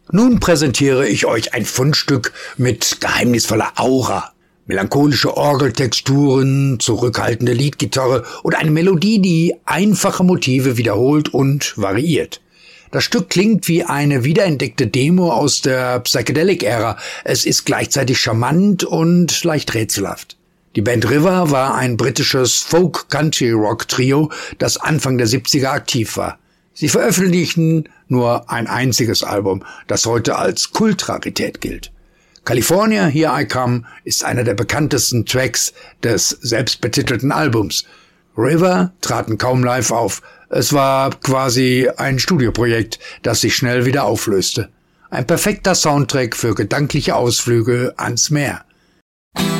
Nun präsentiere ich euch ein Fundstück mit geheimnisvoller Aura. Melancholische Orgeltexturen, zurückhaltende Leadgitarre oder eine Melodie, die einfache Motive wiederholt und variiert. Das Stück klingt wie eine wiederentdeckte Demo aus der Psychedelic-Ära. Es ist gleichzeitig charmant und leicht rätselhaft. Die Band River war ein britisches Folk-Country-Rock-Trio, das Anfang der 70er aktiv war. Sie veröffentlichten nur ein einziges Album, das heute als Kultrarität gilt. California, Here I Come ist einer der bekanntesten Tracks des selbstbetitelten Albums. River traten kaum live auf. Es war quasi ein Studioprojekt, das sich schnell wieder auflöste. Ein perfekter Soundtrack für gedankliche Ausflüge ans Meer.